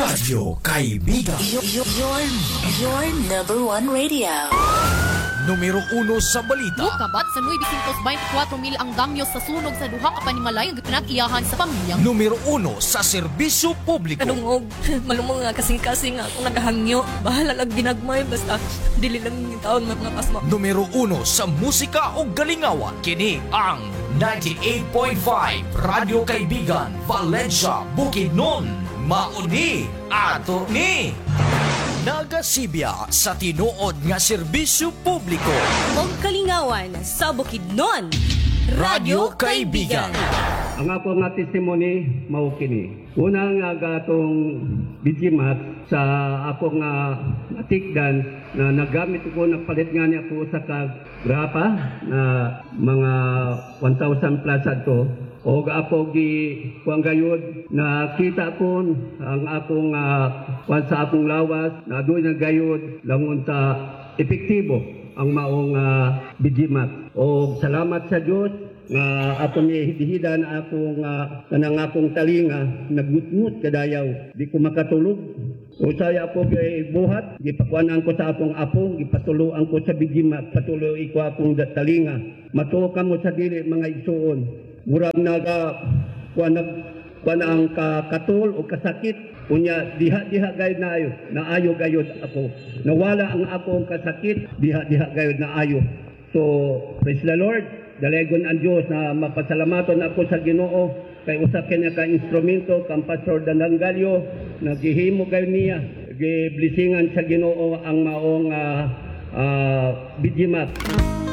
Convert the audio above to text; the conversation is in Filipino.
Radyo Kaibigan. Your number one radio. Numero 1 sa balita. Kabat sa 924,000 ang damyo sa sunog sa duha ka panimalay ang pinag-iyahan sa pamilya. Numero 1 sa serbisyo publiko. Kadungog, malumong nga kasing-kasing nga akong nagahangyo. Bahala lang ginagmay, basta dili lang yung taon magmapasma. Numero 1 sa musika o galingawan. Kini ang 98.5 Radyo Kaibigan, Valencia, Bukidnon. Mauni ato ni nagasibya sa tinuod nga serbisyo publiko. Og kalingawan sa Bukidnon, Radyo Kaibigan. Ang ako nga testimony mao kini. Una nga gatong bijimat sa ako nga natikdan na nagamit ko nagpalit nga niya ko sa grapa na mga 1,000 plus ato. O ako gi kuang gayud na kita ko ang akong sa akong lawas na doon na gayud langon sa epektibo ang maong bijimat. O salamat sa Dios nga ato ni hihidan akong kanang akong talinga nagmutmut kadayaw di ko makatulog. O saya ako buhat gipakuanan ko sa akong apo gipatuluan ko sa bijimat patuloy ko akong talinga matuo kamo sa dili mga igsuon. Murag naga kuan ang katul o kasakit unya diha gayud na ayo gayud ako nawala ang akong kasakit diha gayud na ayo. So praise the Lord, dalagon ang Dios na mapasalamaton ako sa Ginoo kay usa kanya ka instrumento kang Pastor Dandangalyo naghihimo gayud niya giblisingan sa Ginoo ang maong bijimat.